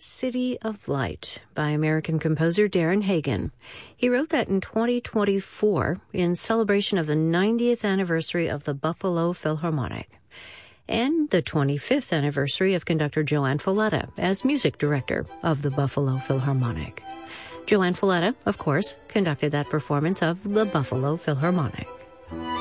City of Light by American composer Darren Hagen. He wrote that in 2024 in celebration of the 90th anniversary of the Buffalo Philharmonic and the 25th anniversary of conductor Joanne Falletta as music director of the Buffalo Philharmonic. Joanne Falletta, of course, conducted that performance of the Buffalo Philharmonic.